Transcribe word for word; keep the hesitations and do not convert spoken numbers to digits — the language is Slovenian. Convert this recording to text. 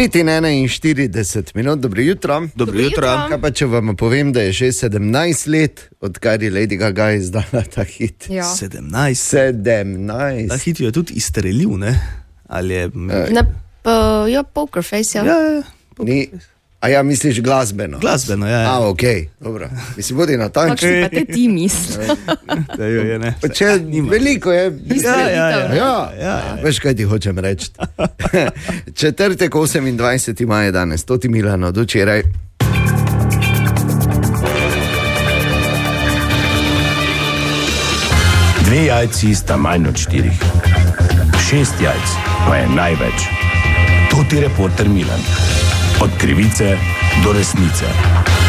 petinštirideset minut, dobro jutro. Dobro jutro. Kaj pa, če vam povem, da je že sedemnajst let, odkar je Lady Gaga izdala ta hit? Ja. sedemnajst. sedemnajst. Ta hit jo je tudi izstrelil, ne? Ali je... Na, uh, ja, Poker Face, ja. Ja, ja. Ni, a ja, misliš glasbeno? Glasbeno, ja. ja. A, ok, dobro. Mislim, bodi natančen. Kakšni pa te ti misli? Da jo je, ne. Če, veliko je... Ja, ja, ja. Ja, ja, ja. veš, kaj ti hočem reči. Četrtek osemindvajseti maj danes, to ti Milano, od včeraj. Dve jajci sta manj od štirih. Šest jajc pa je največ. To ti reporter Milan. Od krivice do resnice.